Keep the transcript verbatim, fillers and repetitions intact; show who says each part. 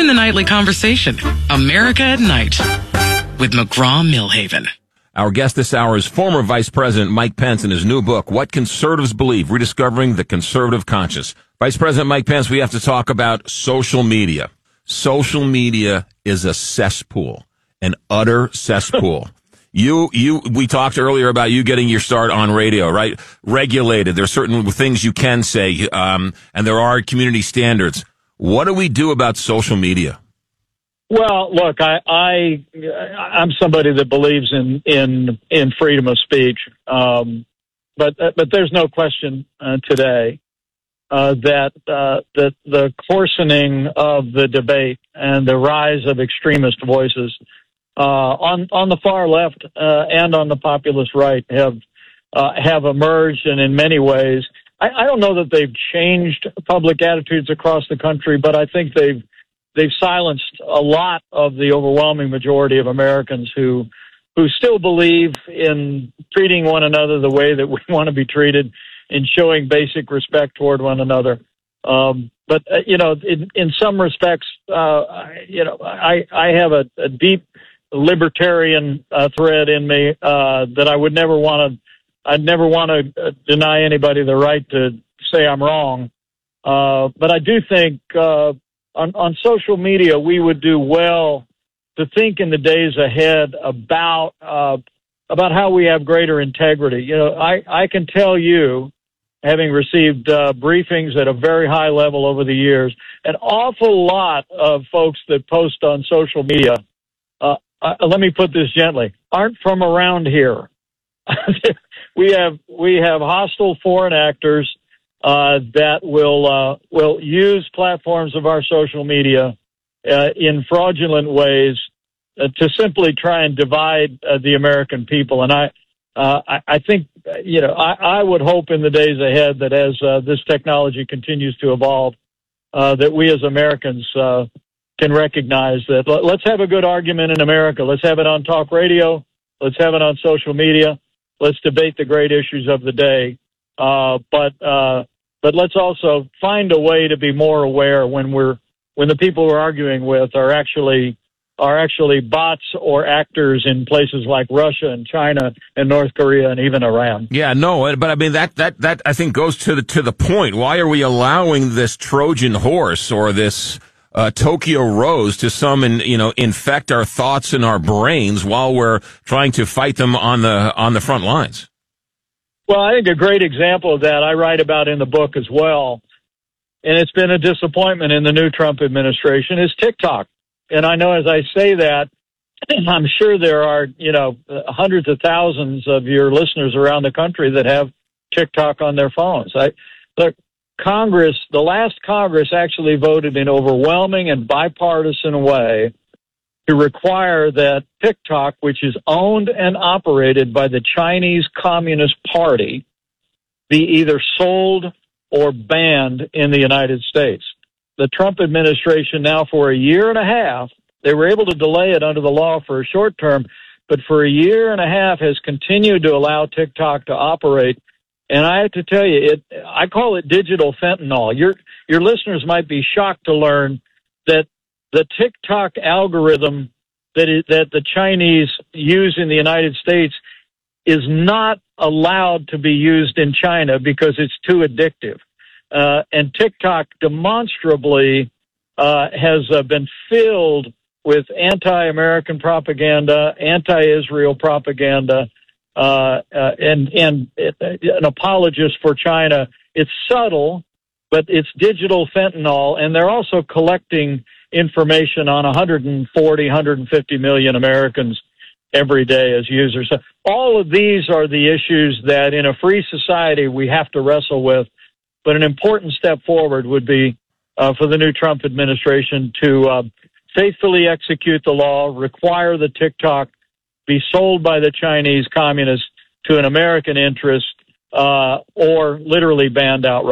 Speaker 1: Join the nightly conversation. America at Night with McGraw-Milhaven.
Speaker 2: Our guest this hour is former Vice President Mike Pence in his new book, What Conservatives Believe, Rediscovering the Conservative Conscience. Vice President Mike Pence, we have to talk about social media. Social media is a cesspool, an utter cesspool. You, you, we talked earlier about you getting your start on radio, right? Regulated. There are certain things you can say, um, and there are community standards. What do we do about social media?
Speaker 3: Well, look, I, I, I'm somebody that believes in, in, in freedom of speech. Um, but, but there's no question, uh, today, uh, that, uh, that the coarsening of the debate and the rise of extremist voices, uh, on, on the far left, uh, and on the populist right have, uh, have emerged. And in many ways, I, I don't know that they've changed public attitudes across the country, but I think they've, They've silenced a lot of the overwhelming majority of Americans who who still believe in treating one another the way that we want to be treated and showing basic respect toward one another. Um, but, uh, you know, in, in some respects, uh, you know, I, I have a, a deep libertarian uh, thread in me uh, that I would never want to, I'd never want to deny anybody the right to say I'm wrong. Uh, but I do think uh, On, on social media, we would do well to think in the days ahead about uh, about how we have greater integrity. You know, I, I can tell you, having received uh, briefings at a very high level over the years, an awful lot of folks that post on social media, uh, uh, let me put this gently, aren't from around here. we have we have hostile foreign actors Uh, that will uh, will use platforms of our social media uh, in fraudulent ways uh, to simply try and divide uh, the American people. And I, uh, I, I think, you know, I, I would hope in the days ahead that as uh, this technology continues to evolve, uh, that we as Americans uh, can recognize that. Let's have a good argument in America. Let's have it on talk radio. Let's have it on social media. Let's debate the great issues of the day. Uh, but, uh, but let's also find a way to be more aware when we're, when the people we're arguing with are actually, are actually bots or actors in places like Russia and China and North Korea and even Iran.
Speaker 2: Yeah, no, but I mean, that, that, that I think goes to the, to the point. Why are we allowing this Trojan horse or this, uh, Tokyo Rose to some, and, you know, infect our thoughts and our brains while we're trying to fight them on the, on the front lines?
Speaker 3: Well, I think a great example of that I write about in the book as well, and it's been a disappointment in the new Trump administration, is TikTok. And I know as I say that, I'm sure there are, you know, hundreds of thousands of your listeners around the country that have TikTok on their phones. I, look, Congress, the last Congress actually voted in overwhelming and bipartisan way to require that TikTok, which is owned and operated by the Chinese Communist Party, be either sold or banned in the United States. The Trump administration now, for a year and a half, they were able to delay it under the law for a short term, but for a year and a half has continued to allow TikTok to operate. And I have to tell you, it, I call it digital fentanyl. Your, your listeners might be shocked to learn that the TikTok algorithm that is, that the Chinese use in the United States is not allowed to be used in China because it's too addictive. Uh, and TikTok demonstrably uh, has uh, been filled with anti-American propaganda, anti-Israel propaganda, uh, uh, and, and uh, an apologist for China. It's subtle, but it's digital fentanyl, and they're also collecting information on one hundred forty, one hundred fifty million Americans every day as users. So all of these are the issues that in a free society we have to wrestle with. But an important step forward would be uh, for the new Trump administration to uh, faithfully execute the law, require the TikTok be sold by the Chinese communists to an American interest, uh, or literally banned outright.